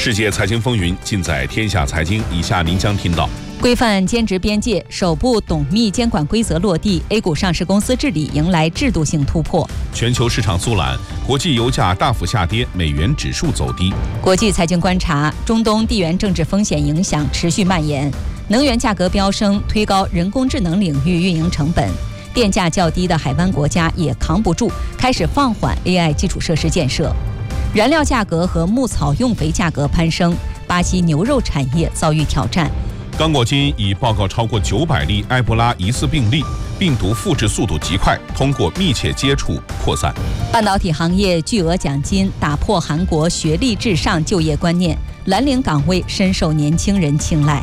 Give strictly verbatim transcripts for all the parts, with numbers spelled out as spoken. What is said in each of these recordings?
世界财经风云尽在天下财经，以下您将听到： 规范兼职边界，首部董秘监管规则落地 ，A 股上市公司治理迎来制度性突破。 全球市场苏懒，国际油价大幅下跌，美元指数走低。 国际财经观察，中东地缘政治风险影响持续蔓延，能源价格飙升，推高人工智能领域运营成本。电价较低的海湾国家也扛不住，开始放缓 A I 基础设施建设。燃料价格和牧草用肥价格攀升，巴西牛肉产业遭遇挑战。 刚果金已报告超过九百例埃博拉疑似病例，病毒复制速度极快，通过密切接触扩散。 半导体行业巨额奖金打破韩国学历至上就业观念，蓝领岗位深受年轻人青睐。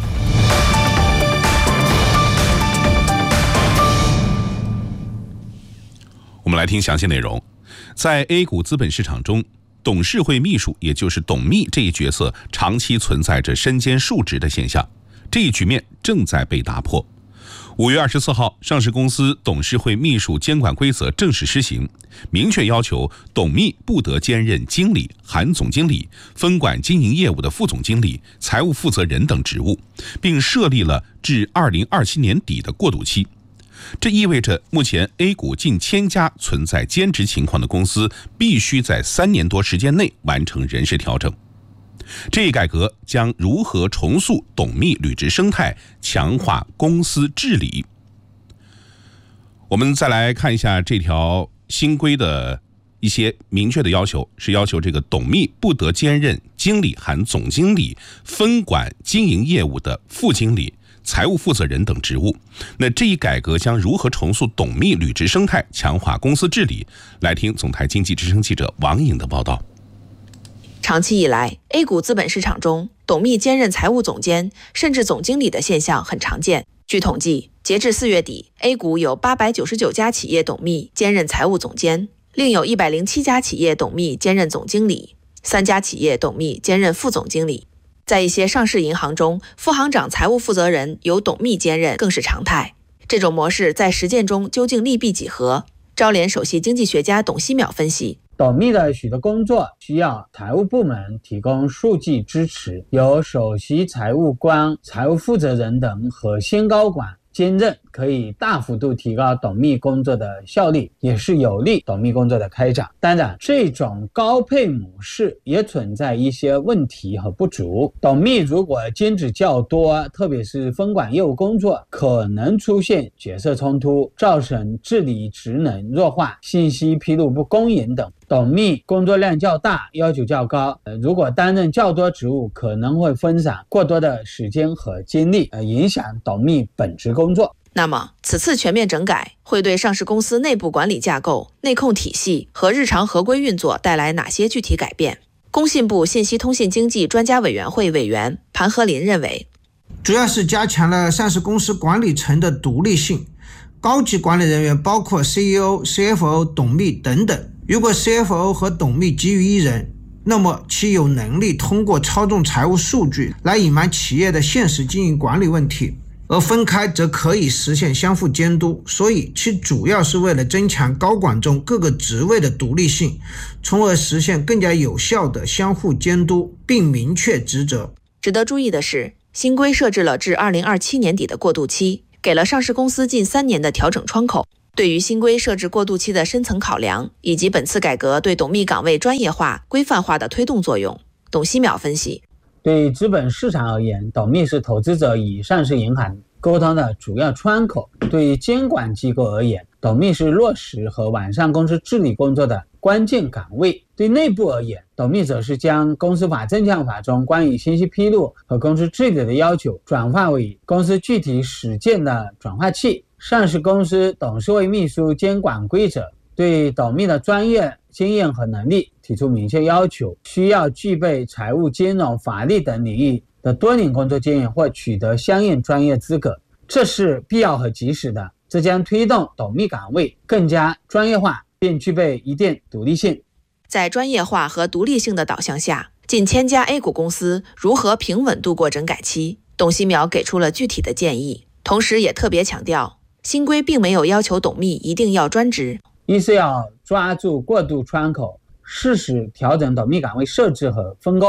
我们来听详细内容。在 A 股资本市场中，董事会秘书，也就是董秘这一角色，长期存在着身兼数职的现象。这一局面正在被打破。五月二十四号，上市公司董事会秘书监管规则正式施行，明确要求董秘不得兼任经理、含总经理、分管经营业务的副总经理、财务负责人等职务，并设立了至二零二七年底的过渡期。这意味着，目前 A 股近千家存在兼职情况的公司，必须在三年多时间内完成人事调整。这一改革将如何重塑董秘履职生态，强化公司治理？我们再来看一下这条新规的一些明确的要求，是要求这个董秘不得兼任经理含总经理、分管经营业务的副经理、财务负责人等职务。那这一改革将如何重塑董秘履职生态，强化公司治理？来听总台经济之声记者王颖的报道。 长期以来 ，A 股资本市场中，董秘兼任财务总监甚至总经理的现象很常见。据统计，截至四月底 ，A 股有八百九十九家企业董秘兼任财务总监，另有一百零七家企业董秘兼任总经理，三家企业董秘兼任副总经理。在一些上市银行中，副行长财务负责人由董秘兼任更是常态。这种模式在实践中究竟利弊几何？招联首席经济学家董希淼分析。 董秘的许多工作需要财务部门提供数据支持，由首席财务官、财务负责人等核心高管兼任，可以大幅度提高董秘工作的效率，也是有利董秘工作的开展。当然，这种高配模式也存在一些问题和不足。董秘如果兼职较多，特别是分管业务工作，可能出现角色冲突，造成治理职能弱化、信息披露不公允等。董秘工作量较大，要求较高，呃，如果担任较多职务，可能会分散过多的时间和精力，呃，影响董秘本职工作。 那么，此次全面整改会对上市公司内部管理架构、内控体系和日常合规运作带来哪些具体改变？工信部信息通信经济专家委员会委员盘和林认为， 主要是加强了上市公司管理层的独立性，高级管理人员包括 C E O、C F O、董秘等等。如果 C F O 和董秘基于一人，那么其有能力通过操纵财务数据来隐瞒企业的现实经营管理问题，而分开则可以实现相互监督，所以其主要是为了增强高管中各个职位的独立性，从而实现更加有效的相互监督，并明确职责。 值得注意的是，新规设置了至二零二七年底的过渡期，给了上市公司近三年的调整窗口。对于新规设置过渡期的深层考量，以及本次改革对董秘岗位专业化、规范化的推动作用，董希淼分析。 对资本市场而言，董秘是投资者与上市银行沟通的主要窗口；对于监管机构而言，董秘是落实和完善公司治理工作的关键岗位；对内部而言，董秘则是将公司法、证券法中关于信息披露和公司治理的要求转化为公司具体实践的转化器。上市公司董事会秘书监管规则对董秘的专业经验和能力提出明确要求，需要具备财务、金融、法律等领域的多年工作经验或取得相应专业资格，这是必要和及时的。这将推动董秘岗位更加专业化，并具备一定独立性。 在专业化和独立性的导向下，近千家 A 股公司如何平稳度过整改期？董希淼给出了具体的建议，同时也特别强调，新规并没有要求董秘一定要专职， 一是要抓住过渡窗口，适时调整董秘岗位设置和分工；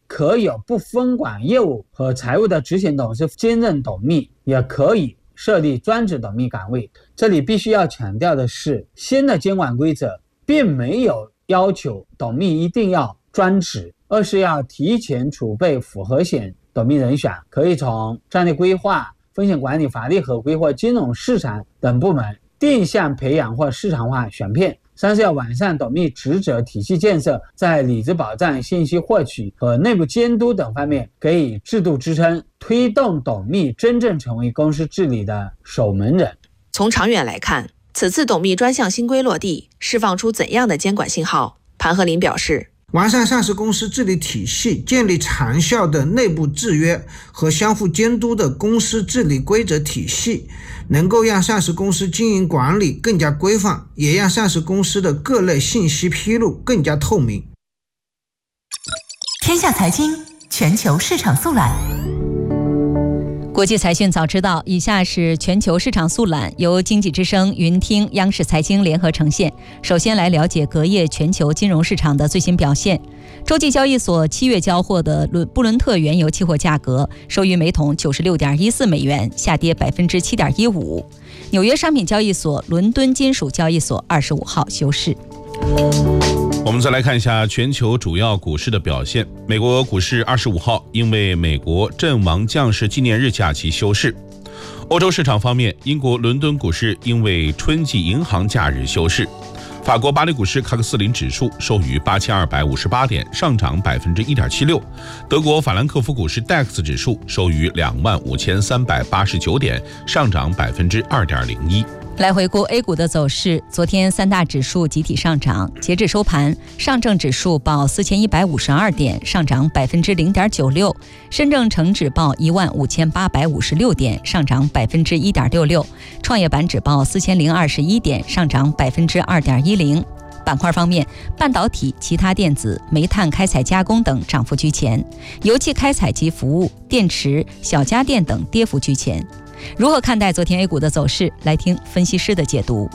可有不分管业务和财务的执行董事兼任董秘，也可以设立专职董秘岗位。这里必须要强调的是，新的监管规则并没有要求董秘一定要专职，而是要提前储备符合险董秘人选，可以从战略规划、风险管理、法律合规或金融市场等部门定向培养或市场化选片。三是要完善董秘职责体系建设，在理资保障、信息获取和内部监督等方面给予制度支撑，推动董秘真正成为公司治理的守门人。 从长远来看，此次董秘专项新规落地，释放出怎样的监管信号？盘鹤林表示， 完善上市公司治理体系，建立长效的内部制约和相互监督的公司治理规则体系，能够让上市公司经营管理更加规范，也让上市公司的各类信息披露更加透明。 天下财经全球市场速览。 国际财讯早知道，以下是全球市场速览，由经济之声、云听、央视财经联合呈现。首先来了解隔夜全球金融市场的最新表现。洲际交易所七月交货的布伦特原油期货价格收于每桶九十六点一四美元，下跌百分之七点一五。纽约商品交易所、伦敦金属交易所二十五号休市。 我们再来看一下全球主要股市的表现。美国股市二十五号因为美国阵亡将士纪念日假期休市。欧洲市场方面，英国伦敦股市因为春季银行假日休市。法国巴黎股市喀克斯林指数收于八千二百五十八点，上涨百分之一点七六。德国法兰克福股市 D A X 指数收于两万五千三百八十九点，上涨百分之二点零一。 来回顾 A 股的走势，昨天三大指数集体上涨，截至收盘，上证指数报四千一百五十二点，上涨百分之零点九六；深证成指报一万五千八百五十六点，上涨百分之一点六六；创业板指报四千零二十一点，上涨百分之二点一零。板块方面，半导体、其他电子、煤炭开采加工等涨幅居前，油气开采及服务、电池、小家电等跌幅居前。如何看待昨天 A 股的走势？来听分析师的解读。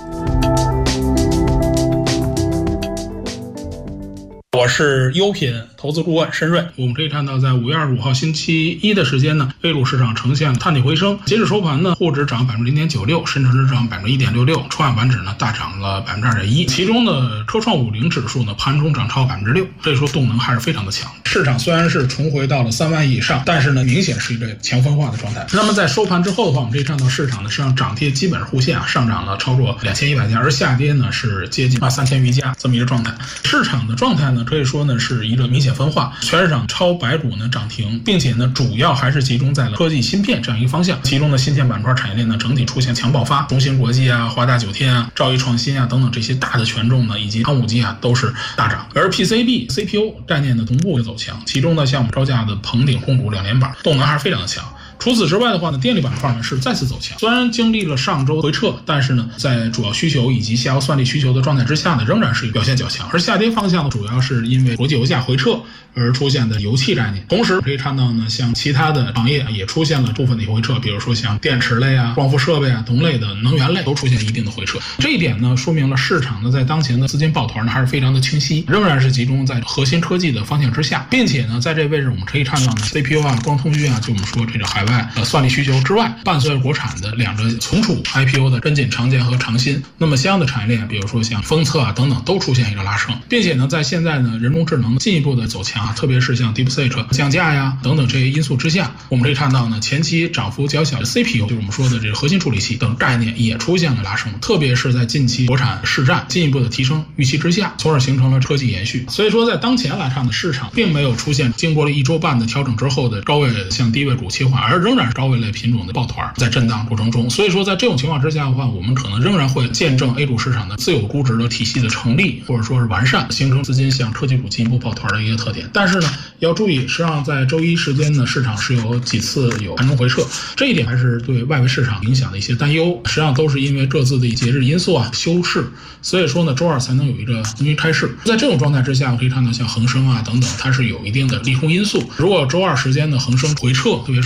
我是优品投资顾问申瑞。我们可以看到，在五月二十五号星期一的时间呢 ，A 股市场呈现探底回升。截止收盘呢，沪指涨百分之零点九六，深成指涨百分之一点六六，创业板指呢大涨了百分之二点一。其中呢，科创五零指数呢盘中涨超百分之六，所以说动能还是非常的强。市场虽然是重回到了三万亿以上，但是呢，明显是一个强分化的状态。那么在收盘之后的话，我们可以看到市场呢实际上涨跌基本互现啊，上涨了超过两千一百家，而下跌呢是接近三千余家这么一个状态。市场的状态呢，可以说呢是一个明显分化，全市场超百股呢涨停，并且呢主要还是集中在了科技芯片这样一个方向，其中的芯片板块产业链呢整体出现强爆发，中芯国际啊、华大九天啊、兆易创新啊等等这些大的权重呢，以及航母机啊都是大涨，而 P C B、C P U 概念的同步走强，其中呢像我们招架的鹏鼎控股两连板动能还是非常的强。除此之外的话呢，电力板块呢是再次走强，虽然经历了上周回撤，但是呢，在主要需求以及下游算力需求的状态之下呢，仍然是表现较强。而下跌方向呢，主要是因为国际油价回撤而出现的油气概念。同时可以看到呢，像其他的行业也出现了部分的回撤，比如说像电池类啊、光伏设备啊同类的能源类都出现一定的回撤。这一点呢，说明了市场呢在当前的资金抱团呢还是非常的清晰，仍然是集中在核心科技的方向之下，并且呢，在这位置我们可以看到呢 ，C P U 啊、光通讯啊，就我们说这个海外呃算力需求之外，伴随着国产的两个存储 I P O 的跟进长建和长新，那么相应的产业链，比如说像封测啊等等，都出现一个拉升，并且呢，在现在呢人工智能进一步的走强啊，特别是像 DeepSeek 降价呀等等这些因素之下，我们可以看到呢，前期涨幅较小的 C P U， 就是我们说的这个核心处理器等概念也出现了拉升，特别是在近期国产市占进一步的提升预期之下，从而形成了科技延续。所以说，在当前来看呢，市场并没有出现经过了一周半的调整之后的高位向低位股切换，而仍然是高位类品种的抱团在震荡过程中。所以说，在这种情况之下的话，我们可能仍然会见证 A 股市场的自有估值的体系的成立，或者说是完善，形成资金向科技股进一步抱团的一个特点。但是呢，要注意，实际上在周一时间呢，市场是有几次有盘中回撤，这一点还是对外围市场影响的一些担忧，实际上都是因为各自的节日因素啊休市，所以说呢，周二才能有一个重新开市。在这种状态之下，可以看到像恒生啊等等，它是有一定的利空因素。如果周二时间的恒生回撤，特别是有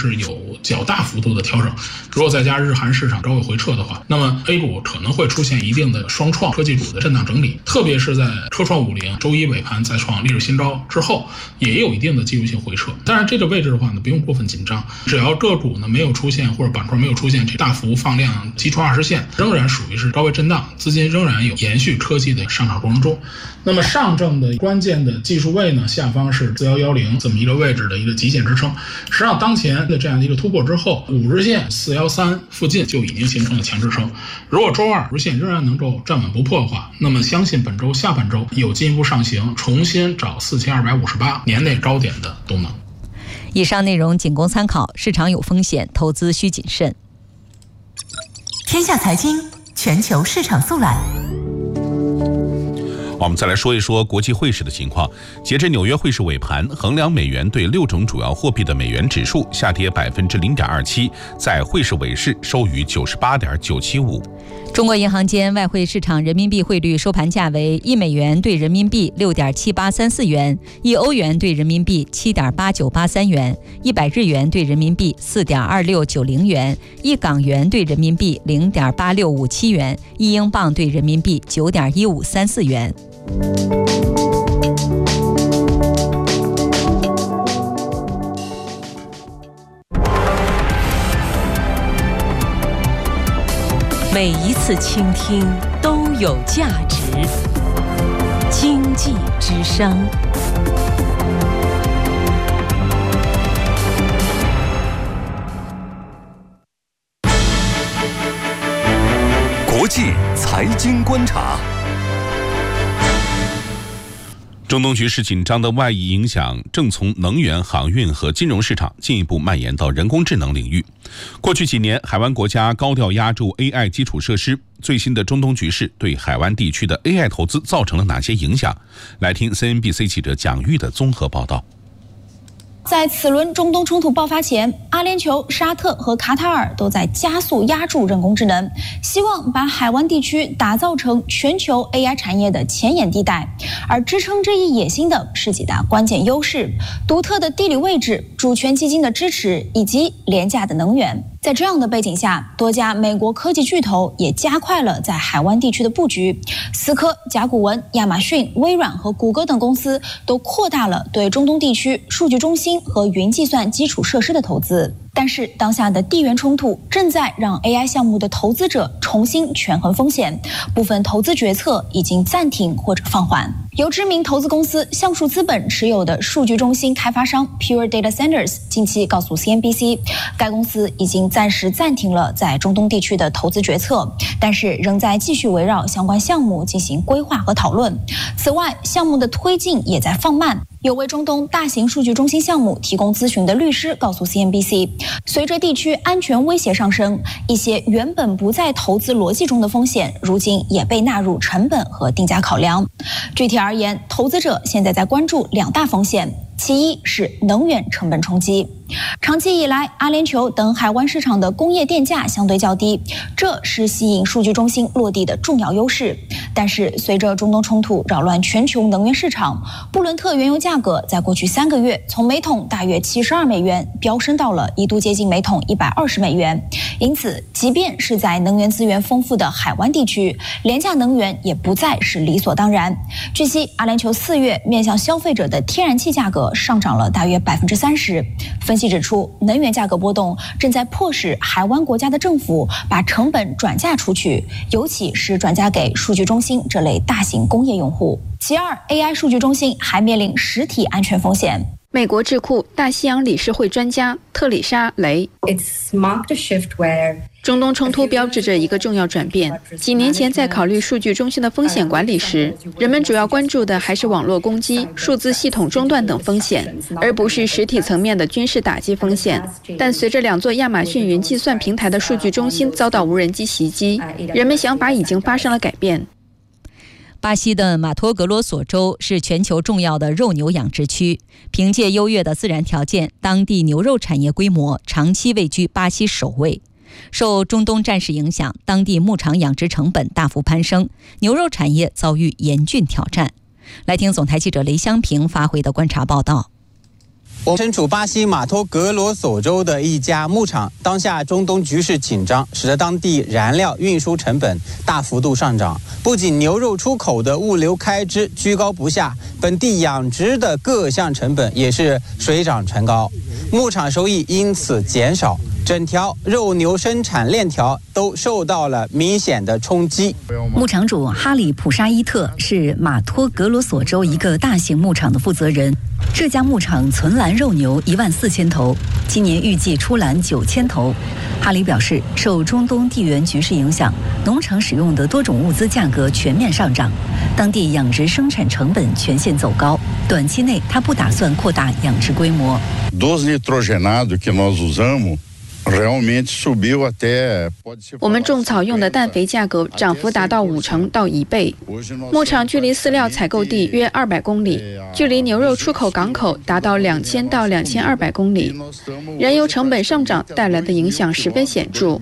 较大幅度的调整。如果再加日韩市场稍微回撤的话，那么 A 股可能会出现一定的双创科技股的震荡整理，特别是在科创五零周一尾盘再创历史新高之后，也有一定的技术性回撤。当然这个位置的话呢，不用过分紧张，只要个股呢没有出现或者板块没有出现这大幅放量击穿二十线，仍然属于是高位震荡，资金仍然有延续科技的上涨过程中。那么上证的关键的技术位呢，下方是四一一零这么一个位置的一个极限支撑。实际上当前的这样的一个突破之后，五日线四一三附近就已经形成了强支撑。如果周二日线仍然能够站稳不破的话，那么相信本周下半周有进一步上行，重新找四千二百五十八年内高点的动能。 以上内容仅供参考，市场有风险，投资需谨慎。 天下财经全球市场速览。 我们再来说一说国际汇市的情况。截至纽约汇市尾盘，衡量美元对六种主要货币的美元指数下跌百分之零点二七，在汇市尾市收于九十八点九七五。 中国银行间外汇市场人民币汇率收盘价为一美元对人民币六点七八三四元，一欧元对人民币七点八九八三元，一百日元对人民币四点二六九零元，一港元对人民币零点八六五七元，一英镑对人民币九点一五三四元。 每一次倾听都有价值。经济之声。 国际财经观察。 中东局势紧张的外溢影响正从能源、航运和金融市场进一步蔓延到人工智能领域。过去几年，海湾国家高调押注 A I 基础设施，最新的中东局势对海湾地区的 A I 投资造成了哪些影响？来听 C N B C 记者蒋玉的综合报道。 在此轮中东冲突爆发前，阿联酋、沙特和卡塔尔都在加速押注人工智能，希望把海湾地区打造成全球 A I 产业的前沿地带。而支撑这一野心的是几大关键优势：独特的地理位置、主权基金的支持以及廉价的能源。在这样的背景下，多家美国科技巨头也加快了在海湾地区的布局。思科、甲骨文、亚马逊、微软和谷歌等公司都扩大了对中东地区数据中心和云计算基础设施的投资。但是当下的地缘冲突正在让 A I 项目的投资者重新权衡风险，部分投资决策已经暂停或者放缓。由知名投资公司橡树资本持有的数据中心开发商 Pure Data Centers 近期告诉 C N B C， 该公司已经暂时暂停了在中东地区的投资决策，但是仍在继续围绕相关项目进行规划和讨论。此外，项目的推进也在放慢。有为中东大型数据中心项目提供咨询的律师告诉 C N B C， 随着地区安全威胁上升，一些原本不在投资逻辑中的风险，如今也被纳入成本和定价考量。具体而言，投资者现在在关注两大风险。其一是能源成本冲击。长期以来，阿联酋等海湾市场的工业电价相对较低，这是吸引数据中心落地的重要优势。但是随着中东冲突扰乱全球能源市场，布伦特原油价格在过去三个月从每桶大约七十二美元飙升到了一度接近每桶一百二十美元。因此，即便是在能源资源丰富的海湾地区，廉价能源也不再是理所当然。据悉，阿联酋四月面向消费者的天然气价格上涨了大约百分之三十。分析指出，能源价格波动正在迫使海湾国家的政府把成本转嫁出去，尤其是转嫁给数据中心这类大型工业用户。其二 ，A I 数据中心还面临实体安全风险。 美国智库大西洋理事会专家特里莎·雷。中东冲突标志着一个重要转变。几年前，在考虑数据中心的风险管理时，人们主要关注的还是网络攻击、数字系统中断等风险，而不是实体层面的军事打击风险。但随着两座亚马逊云计算平台的数据中心遭到无人机袭击，人们想法已经发生了改变。 巴西的马托格罗索州是全球重要的肉牛养殖区，凭借优越的自然条件，当地牛肉产业规模长期位居巴西首位。受中东战事影响，当地牧场养殖成本大幅攀升，牛肉产业遭遇严峻挑战。来听总台记者雷香平发回的观察报道。 我身处巴西马托格罗索州的一家牧场，当下中东局势紧张，使得当地燃料运输成本大幅度上涨。不仅牛肉出口的物流开支居高不下，本地养殖的各项成本也是水涨船高，牧场收益因此减少，整条肉牛生产链条都受到了明显的冲击。 牧场主哈里普沙伊特是马托格罗索州一个大型牧场的负责人。这家牧场存栏肉牛一万四千头，今年预计出栏九千头。哈里表示，受中东地缘局势影响，农场使用的多种物资价格全面上涨，当地养殖生产成本全线走高。短期内，他不打算扩大养殖规模。 我们种草用的氮肥价格涨幅达到五成到一倍。牧场距离饲料采购地约二百公里，距离牛肉出口港口达到两千到两千二百公里。燃油成本上涨带来的影响十分显著。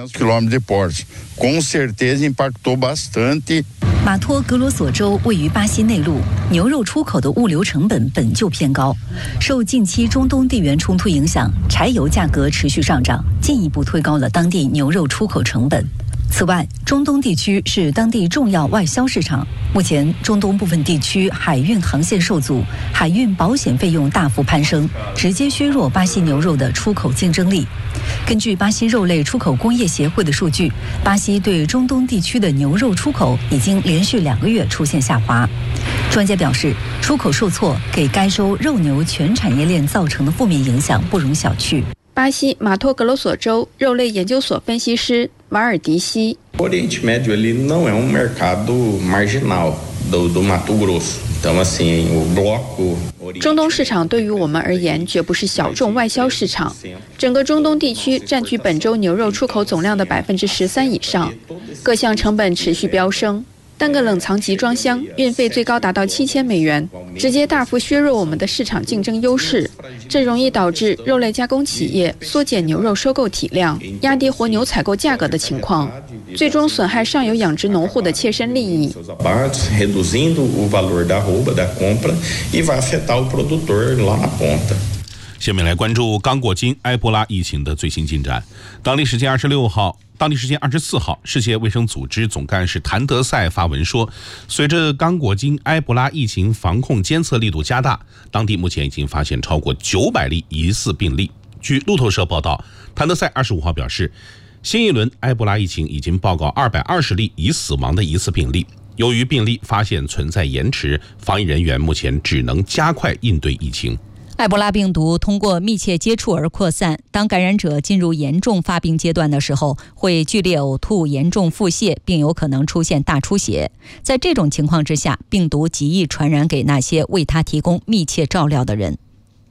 马托格罗索州位于巴西内陆，牛肉出口的物流成本本就偏高，受近期中东地缘冲突影响，柴油价格持续上涨，进一步推高了当地牛肉出口成本。此外，中东地区是当地重要外销市场。目前，中东部分地区海运航线受阻，海运保险费用大幅攀升，直接削弱巴西牛肉的出口竞争力。根据巴西肉类出口工业协会的数据，巴西对中东地区的牛肉出口已经连续两个月出现下滑。专家表示，出口受挫给该州肉牛全产业链造成的负面影响不容小觑。巴西马托格罗索州肉类研究所分析师瓦尔迪西。 Oriente Médio ele não é um mercado marginal do do Mato Grosso. Então assim, o bloco 中东市场对于我们而言绝不是小众外销市场，整个中东地区占据本州牛肉出口总量的百分之十三以上，各项成本持续飙升。单个冷藏集装箱运费最高达到七千美元，直接大幅削弱我们的市场竞争优势。这容易导致肉类加工企业缩减牛肉收购体量，压低活牛采购价格的情况，最终损害上游养殖农户的切身利益。 reduzindo o valor da arroba da compra e vai afetar o produtor lá na ponta。 下面来关注刚果金埃博拉疫情的最新进展。当地时间二十六号。当地时间二十四号，世界卫生组织总干事谭德赛发文说，随着刚果金埃博拉疫情防控监测力度加大，当地目前已经发现超过九百例疑似病例。据路透社报道，谭德赛二十五号表示，新一轮埃博拉疫情已经报告二百二十例已死亡的疑似病例。由于病例发现存在延迟，防疫人员目前只能加快应对疫情。 埃博拉病毒通过密切接触而扩散，当感染者进入严重发病阶段的时候，会剧烈呕吐、严重腹泻，并有可能出现大出血。在这种情况之下，病毒极易传染给那些为它提供密切照料的人。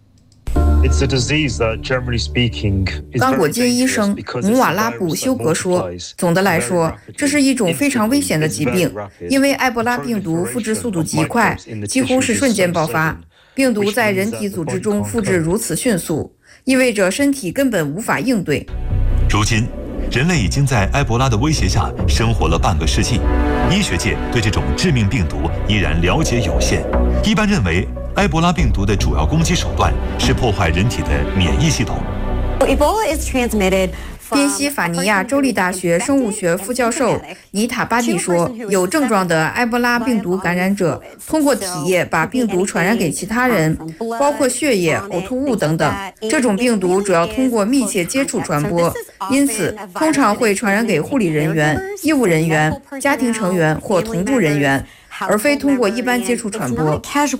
刚果金医生努瓦拉卜修格说，总的来说，这是一种非常危险的疾病，因为埃博拉病毒复制速度极快，几乎是瞬间爆发。病毒在人体组织中复制如此迅速，意味着身体根本无法应对。 如今，人类已经在埃博拉的威胁下生活了半个世纪，医学界对这种致命病毒依然了解有限。一般认为，埃博拉病毒的主要攻击手段是破坏人体的免疫系统。 Ebola is transmitted宾夕法尼亚州立大学生物学副教授尼塔巴蒂说，有症状的埃博拉病毒感染者通过体液把病毒传染给其他人，包括血液、呕吐物等等。这种病毒主要通过密切接触传播，因此通常会传染给护理人员、医务人员、家庭成员或同住人员，而非通过一般接触传播。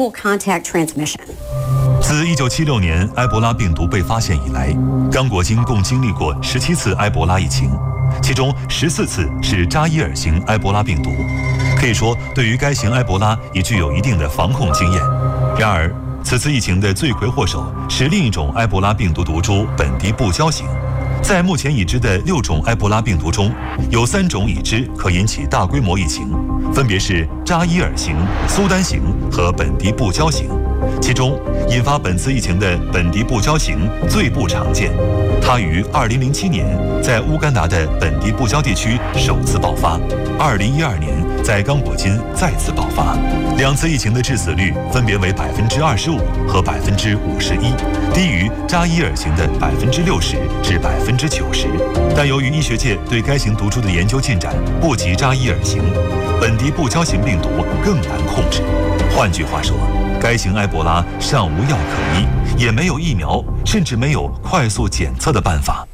自一九七六年埃博拉病毒被发现以来，刚果金共经历过十七次埃博拉疫情，其中十四次是扎伊尔型埃博拉病毒，可以说对于该型埃博拉已具有一定的防控经验。然而，此次疫情的罪魁祸首是另一种埃博拉病毒毒株本迪布胶型。在目前已知的六种埃博拉病毒中，有三种已知可引起大规模疫情，分别是扎伊尔型、苏丹型和本迪布胶型。其中，引发本次疫情的本迪布胶型最不常见，它于二零零七年在乌干达的本迪布胶地区首次爆发，二零一二年在刚果金再次爆发，两次疫情的致死率分别为百分之二十五和百分之五十一，低于扎伊尔型的百分之六十至百分之九十。但由于医学界对该型毒株的研究进展不及扎伊尔型，本地不交型病毒更难控制。换句话说，该型埃博拉尚无药可医，也没有疫苗，甚至没有快速检测的办法。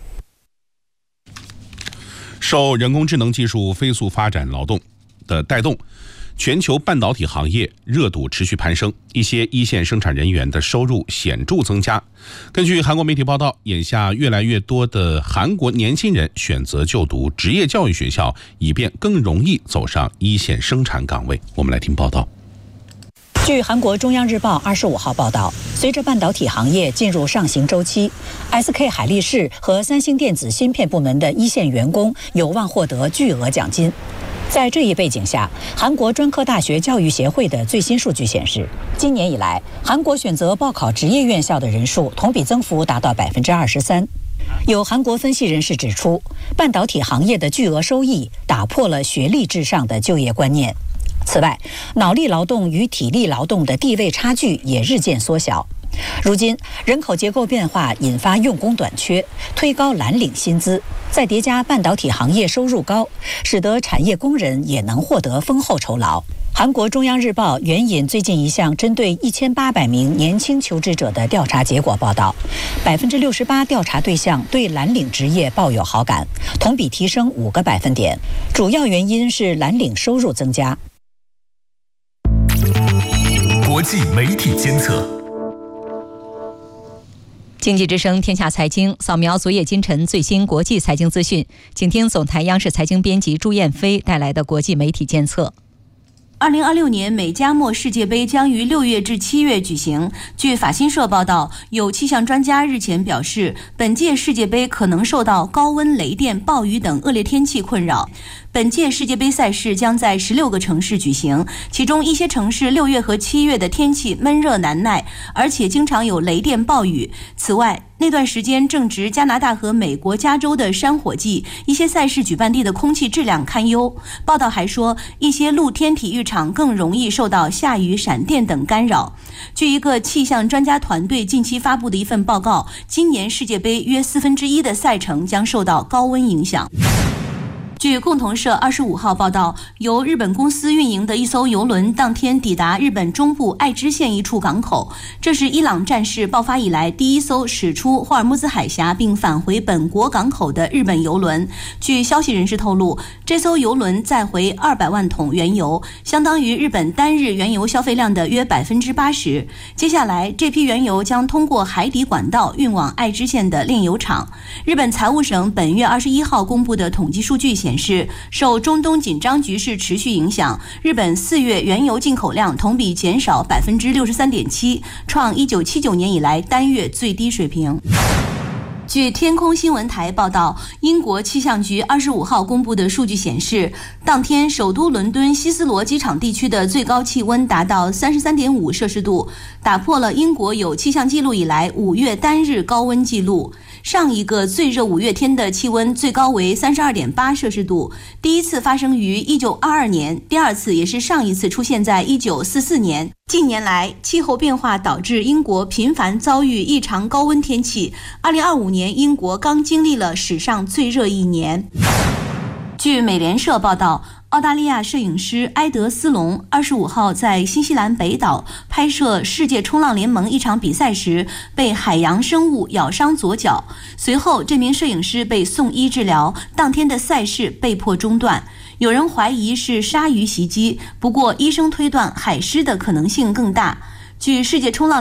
受人工智能技术飞速发展劳动的带动，全球半导体行业热度持续攀升，一些一线生产人员的收入显著增加。根据韩国媒体报道，眼下越来越多的韩国年轻人选择就读职业教育学校，以便更容易走上一线生产岗位。我们来听报道。 据韩国中央日报二十五号报道，随着半导体行业进入上行周期 ，S K 海力士和三星电子芯片部门的一线员工有望获得巨额奖金。在这一背景下，韩国专科大学教育协会的最新数据显示，今年以来，韩国选择报考职业院校的人数同比增幅达到百分之二十三。有韩国分析人士指出，半导体行业的巨额收益打破了学历至上的就业观念。此外，脑力劳动与体力劳动的地位差距也日渐缩小。如今，人口结构变化引发用工短缺，推高蓝领薪资，再叠加半导体行业收入高，使得产业工人也能获得丰厚酬劳。韩国中央日报援引最近一项针对一千八百名年轻求职者的调查结果报道，百分之六十八调查对象对蓝领职业抱有好感，同比提升五个百分点。主要原因是蓝领收入增加。 国际媒体监测。 经济之声天下财经扫描昨夜今晨最新国际财经资讯，请听总台央视财经编辑朱燕飞带来的国际媒体监测。 二零二六年美加墨世界杯将于六月至七月举行。据法新社报道，有气象专家日前表示，本届世界杯可能受到高温、雷电、暴雨等恶劣天气困扰。本届世界杯赛事将在十六个城市举行，其中一些城市六月和七月的天气闷热难耐，而且经常有雷电暴雨。此外，那段时间正值加拿大和美国加州的山火季，一些赛事举办地的空气质量堪忧。报道还说，一些露天体育场更容易受到下雨、闪电等干扰。据一个气象专家团队近期发布的一份报告，今年世界杯约四分之一的赛程将受到高温影响。据共同社二十五号报道，由日本公司运营的一艘邮轮当天抵达日本中部爱知县一处港口，这是伊朗战事爆发以来第一艘驶出霍尔木兹海峡并返回本国港口的日本邮轮。据消息人士透露，这艘邮轮载回二百万桶原油，相当于日本单日原油消费量的约百分之八十。接下来，这批原油将通过海底管道运往爱知县的炼油厂。日本财务省本月二十一号公布的统计数据显示，显示，受中东紧张局势持续影响，日本四月原油进口量同比减少百分之六十三点七，创一九七九年以来单月最低水平。据天空新闻台报道，英国气象局二十五号公布的数据显示，当天首都伦敦希斯罗机场地区的最高气温达到三十三点五摄氏度，打破了英国有气象记录以来五月单日高温记录。上一个最热五月天的气温最高为三十二点八摄氏度，第一次发生于一九二二年，第二次也是上一次出现在一九四四年。近年来，气候变化导致英国频繁遭遇异常高温天气。二零二五年，英国刚经历了史上最热一年。据美联社报道，澳大利亚摄影师埃德斯隆二十五号在新西兰北岛拍摄世界冲浪联盟一场比赛时，被海洋生物咬伤左脚。随后，这名摄影师被送医治疗，当天的赛事被迫中断。有人怀疑是鲨鱼袭击，不过医生推断海狮的可能性更大。据世界冲浪